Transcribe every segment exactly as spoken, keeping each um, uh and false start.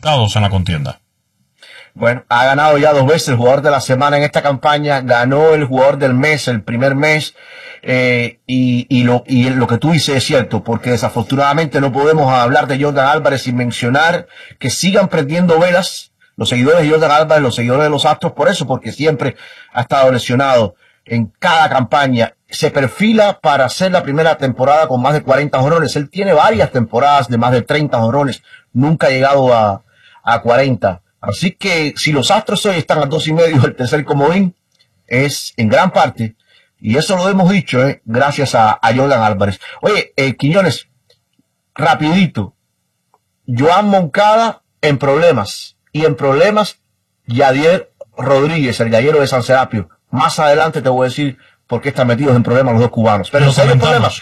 en la contienda. Bueno, ha ganado ya dos veces el jugador de la semana en esta campaña, ganó el jugador del mes, el primer mes, eh, y, y, lo, y lo que tú dices es cierto, porque desafortunadamente no podemos hablar de Jordan Álvarez sin mencionar que sigan prendiendo velas los seguidores de Jordan Álvarez, los seguidores de los Astros, por eso, porque siempre ha estado lesionado en cada campaña. Se perfila para hacer la primera temporada con más de cuarenta jonrones. Él tiene varias temporadas de más de treinta jonrones, nunca ha llegado a, a cuarenta. Así que si los Astros hoy están a dos y medio del tercer comodín, es en gran parte, y eso lo hemos dicho, eh, gracias a, a Jordan Álvarez. Oye, eh, Quiñones, rapidito, Joan Moncada en problemas, y en problemas Yadier Rodríguez, el gallero de San Serapio. Más adelante te voy a decir por qué están metidos en problemas los dos cubanos. Pero no hay problemas.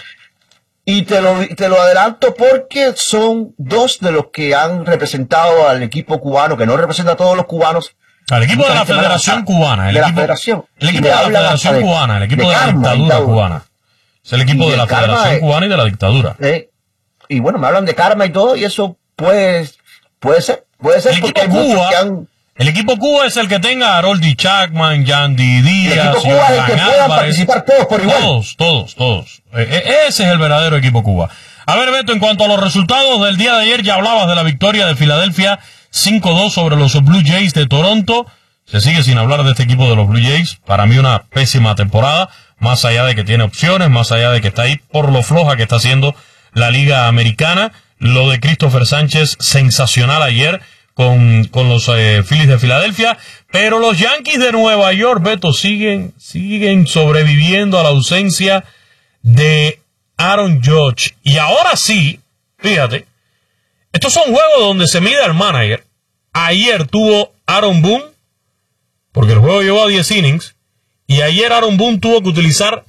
Y te lo, te lo adelanto porque son dos de los que han representado al equipo cubano, que no representa a todos los cubanos. Al equipo de la Federación Cubana. El de equipo, la Federación. El equipo de la Federación Cubana, el equipo de la dictadura cubana. Es el equipo de la Federación Cubana y de la dictadura. Eh, y bueno, me hablan de karma y todo, y eso puede, puede ser. Puede ser porque hay muchos que han... El equipo Cuba es el que tenga a Harold Chapman, Yandy Díaz, el equipo Cuba es el que puedan participar todos por igual. Todos, todos, todos. Eh, ese es el verdadero equipo Cuba. A ver, Beto, en cuanto a los resultados del día de ayer, ya hablabas de la victoria de Filadelfia cinco dos sobre los Blue Jays de Toronto. Se sigue sin hablar de este equipo de los Blue Jays. Para mí una pésima temporada, más allá de que tiene opciones, más allá de que está ahí por lo floja que está haciendo la Liga Americana. Lo de Christopher Sánchez, sensacional ayer con, con los eh, Phillies de Filadelfia, pero los Yankees de Nueva York, Beto, siguen, siguen sobreviviendo a la ausencia de Aaron Judge. Y ahora sí, fíjate, estos son juegos donde se mide al manager. Ayer tuvo Aaron Boone, porque el juego llevó a diez innings, y ayer Aaron Boone tuvo que utilizar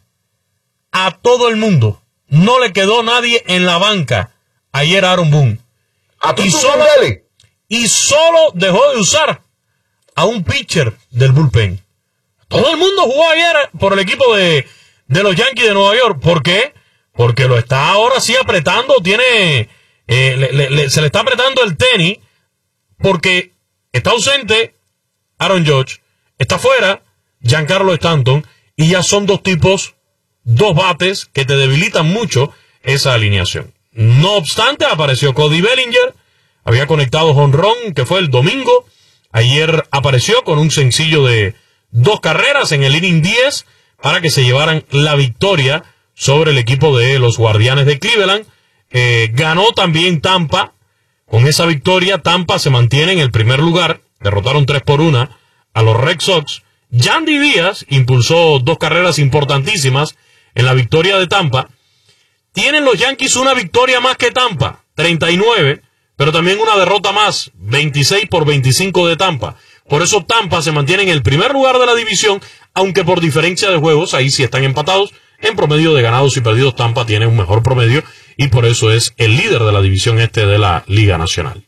a todo el mundo. No le quedó nadie en la banca ayer a Aaron Boone. ¿A y, solo, y solo dejó de usar a un pitcher del bullpen. Todo el mundo jugó ayer por el equipo de, de los Yankees de Nueva York. ¿Por qué? Porque lo está ahora sí apretando, tiene, eh, le, le, le, se le está apretando el tenis, porque está ausente Aaron Judge, está fuera Giancarlo Stanton, y ya son dos tipos, dos bates que te debilitan mucho esa alineación. No obstante, apareció Cody Bellinger, había conectado jonrón, que fue el domingo. Ayer apareció con un sencillo de dos carreras en el inning diez para que se llevaran la victoria sobre el equipo de los Guardianes de Cleveland. Eh, ganó también Tampa. Con esa victoria, Tampa se mantiene en el primer lugar. Derrotaron tres por una a los Red Sox. Yandy Díaz impulsó dos carreras importantísimas en la victoria de Tampa. Tienen los Yankees una victoria más que Tampa, treinta y nueve, pero también una derrota más, veintiséis por veinticinco de Tampa. Por eso Tampa se mantiene en el primer lugar de la división, aunque por diferencia de juegos, ahí sí están empatados. En promedio de ganados y perdidos, Tampa tiene un mejor promedio y por eso es el líder de la división este de la Liga Nacional.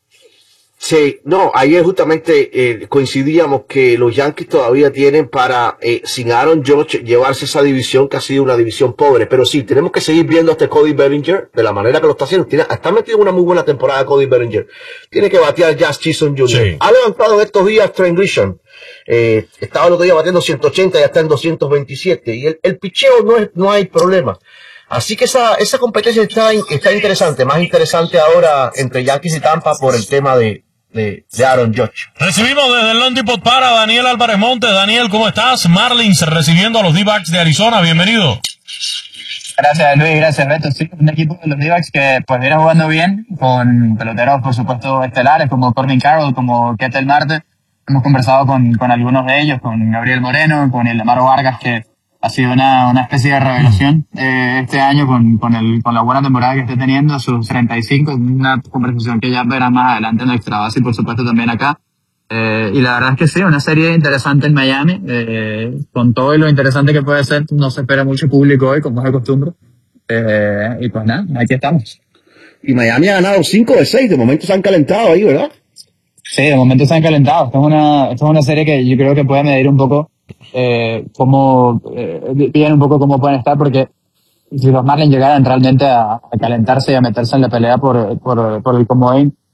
Sí, no, ayer justamente eh, coincidíamos que los Yankees todavía tienen para, eh, sin Aaron Judge, llevarse esa división que ha sido una división pobre. Pero sí, tenemos que seguir viendo a este Cody Bellinger de la manera que lo está haciendo. Tiene, está metido en una muy buena temporada Cody Bellinger. Tiene que batear Jazz Chisholm junior Sí. Ha levantado en estos días Trent Grisham. Eh, estaba el otro día batiendo ciento ochenta y ya está en doscientos veintisiete. Y el, el picheo no es, no hay problema. Así que esa, esa competencia está, está interesante. Más interesante ahora entre Yankees y Tampa por el tema de, De, de Aaron Judge. Recibimos desde el Lone Depot para Daniel Álvarez Montes. Daniel, ¿cómo estás? Marlins recibiendo a los D-backs de Arizona. Bienvenido. Gracias, Luis. Gracias, Beto. Sí, un equipo de los D-backs que pues viene jugando bien, con peloteros, por supuesto, estelares, como Corbin Carroll, como Ketel Marte. Hemos conversado con, con algunos de ellos, con Gabriel Moreno, con el Amaro Vargas, que ha sido una, una especie de revelación eh, este año con, con, el, con la buena temporada que esté teniendo, sus treinta y cinco, una conversación que ya verán más adelante en la extra base y por supuesto también acá. Eh, y la verdad es que sí, una serie interesante en Miami, eh, con todo y lo interesante que puede ser, no se espera mucho público hoy, como es de costumbre. Eh, y pues nada, aquí estamos. Y Miami ha ganado cinco de seis, de momento se han calentado ahí, ¿verdad? Sí, de momento se han calentado. Esto es una, esto es una serie que yo creo que puede medir un poco eh, cómo, eh, bien un poco cómo pueden estar, porque si los Marlins llegaran realmente a, a calentarse y a meterse en la pelea por, por, por el comodín,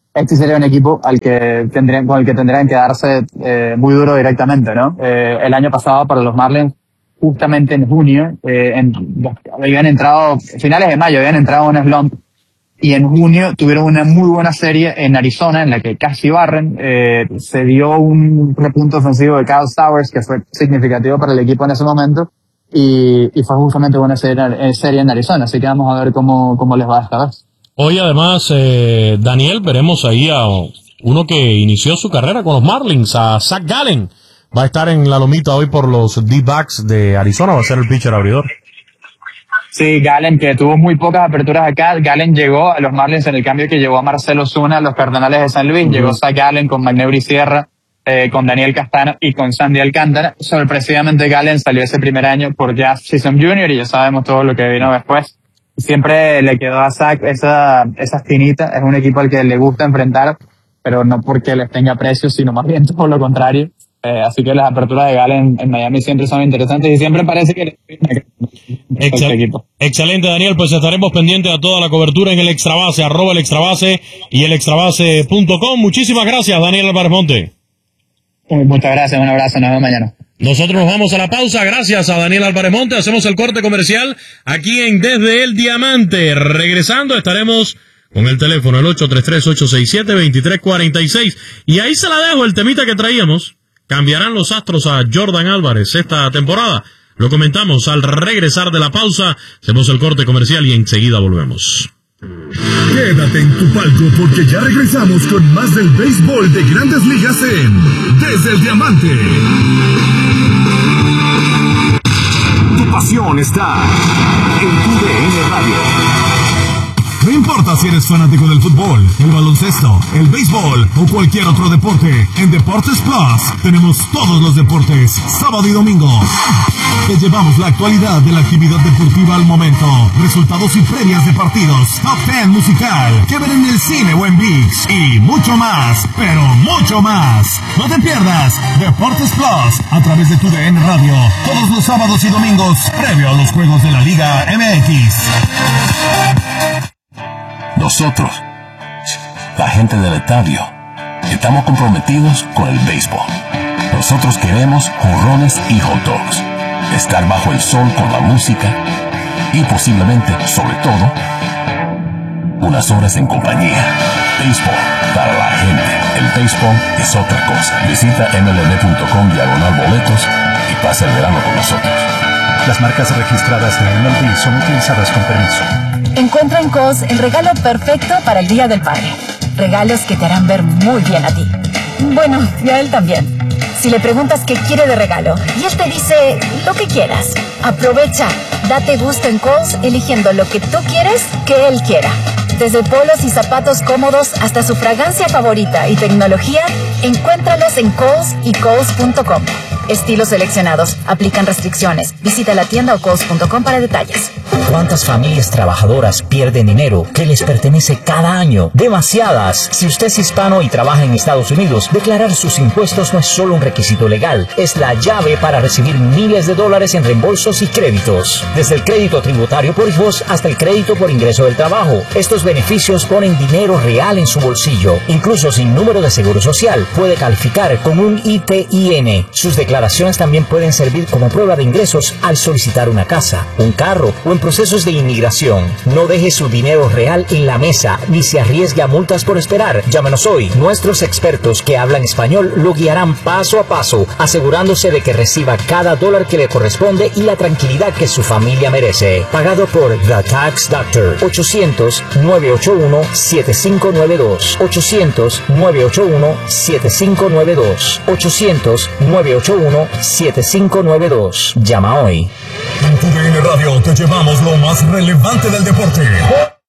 este sería un equipo al que tendrían, con el que tendrían que darse eh, muy duro directamente, ¿no? Eh, el año pasado para los Marlins, justamente en junio, eh, en, habían entrado, finales de mayo, habían entrado en un slump, y en junio tuvieron una muy buena serie en Arizona, en la que casi barren. Eh, se dio un repunte ofensivo de Kyle Stowers, que fue significativo para el equipo en ese momento, y, y fue justamente buena serie, serie en Arizona, así que vamos a ver cómo, cómo les va esta vez. Hoy además, eh, Daniel, veremos ahí a uno que inició su carrera con los Marlins, a Zach Gallen. Va a estar en la lomita hoy por los D-backs de Arizona, va a ser el pitcher abridor. Sí, Gallen, que tuvo muy pocas aperturas acá. Gallen llegó a los Marlins en el cambio que llevó a Marcelo Zuna a los Cardenales de San Luis. Uh-huh. Llegó Zach Gallen con McNeury Sierra, eh, con Daniel Castano y con Sandy Alcántara. Sorpresivamente Gallen salió ese primer año por Jazz Chisholm junior y ya sabemos todo lo que vino después. Siempre le quedó a Zach esa, esa espinita. Es un equipo al que le gusta enfrentar, pero no porque les tenga precio, sino más bien todo lo contrario. Eh, así que las aperturas de Gallen en Miami siempre son interesantes y siempre parece que Excel, equipo. Excelente, Daniel, pues estaremos pendientes a toda la cobertura en el Extrabase, arroba el Extrabase y el extrabase punto com. Muchísimas gracias, Daniel Álvarez Monte. Muchas gracias, un abrazo, nos vemos mañana. Nosotros nos vamos a la pausa, gracias a Daniel Álvarez Monte, hacemos el corte comercial aquí en Desde el Diamante. Regresando estaremos con el teléfono, el ocho tres tres, ocho seis siete, dos tres cuatro seis, y ahí se la dejo el temita que traíamos. ¿Cambiarán los Astros a Jordan Álvarez esta temporada? Lo comentamos al regresar de la pausa. Hacemos el corte comercial y enseguida volvemos. Quédate en tu palco porque ya regresamos con más del béisbol de Grandes Ligas en Desde el Diamante. Tu pasión está en tu D N Radio. No importa si eres fanático del fútbol, el baloncesto, el béisbol o cualquier otro deporte, en Deportes Plus tenemos todos los deportes, sábado y domingo. Te llevamos la actualidad de la actividad deportiva al momento, resultados y previas de partidos, top ten musical, que ver en el cine o en ViX, y mucho más, pero mucho más. No te pierdas Deportes Plus a través de tu D N Radio, todos los sábados y domingos, previo a los juegos de la Liga M X. Nosotros, la gente del estadio, estamos comprometidos con el béisbol. Nosotros queremos jonrones y hot dogs, estar bajo el sol con la música y posiblemente, sobre todo, unas horas en compañía. Béisbol para la gente. El béisbol es otra cosa. Visita M L B punto com diagonal boletos y pasa el verano con nosotros. Las marcas registradas de M L B son utilizadas con permiso. Encuentra en Kohl's el regalo perfecto para el Día del Padre. Regalos que te harán ver muy bien a ti. Bueno, y a él también. Si le preguntas qué quiere de regalo y él te dice lo que quieras, aprovecha. Date gusto en Kohl's eligiendo lo que tú quieres que él quiera. Desde polos y zapatos cómodos hasta su fragancia favorita y tecnología, encuéntralos en Kohl's y Kohl's punto com. Estilos seleccionados. Aplican restricciones. Visita la tienda o Kohl's punto com para detalles. ¿Cuántas familias trabajadoras pierden dinero que les pertenece cada año? Demasiadas. Si usted es hispano y trabaja en Estados Unidos, declarar sus impuestos no es solo un requisito legal, es la llave para recibir miles de dólares en reembolsos y créditos. Desde el crédito tributario por hijos hasta el crédito por ingreso del trabajo. Estos beneficios ponen dinero real en su bolsillo. Incluso sin número de seguro social, puede calificar con un I T I N. Sus declaraciones también pueden servir como prueba de ingresos al solicitar una casa, un carro o en procesos de inmigración. No deje su dinero real en la mesa ni se arriesgue a multas por esperar. Llámenos hoy. Nuestros expertos que hablan español lo guiarán paso a paso, asegurándose de que reciba cada dólar que le corresponde y la tranquilidad que su familia merece. Pagado por The Tax Doctor. ochocientos, nueve ocho uno, siete cinco nueve dos. ochocientos, nueve ocho uno, siete cinco nueve dos. ochocientos, nueve ocho uno, siete cinco nueve dos. Llama hoy. En tu D N Radio te llevamos lo más relevante del deporte.